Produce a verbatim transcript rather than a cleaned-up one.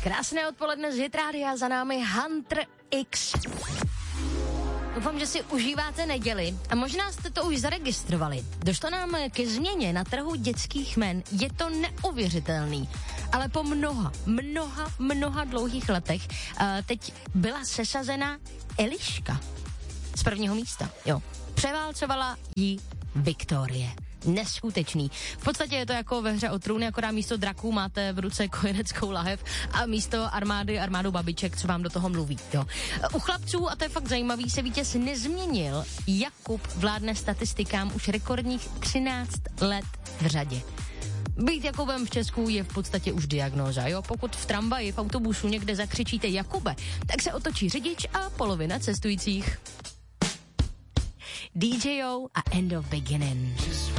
Krásné odpoledne z Hit Rádia, za námi Hunter X. Doufám, že si užíváte neděli a možná jste to už zaregistrovali. Došlo nám ke změně na trhu dětských jmen. Je to neuvěřitelný. Ale po mnoha, mnoha, mnoha dlouhých letech uh, teď byla sesazena Eliška z prvního místa. Jo. Převálcovala jí Viktorie. Neskutečný. V podstatě je to jako ve hře o trůny, akorát místo draků máte v ruce kojeneckou lahev a místo armády armádu babiček, co vám do toho mluví. Jo. U chlapců, a to je fakt zajímavý, se vítěz nezměnil. Jakub vládne statistikám už rekordních třináct let v řadě. Být Jakubem v Česku je v podstatě už diagnóza, jo? Pokud v tramvaji, v autobusu někde zakřičíte Jakube, tak se otočí řidič a polovina cestujících. D J O a End of Beginning.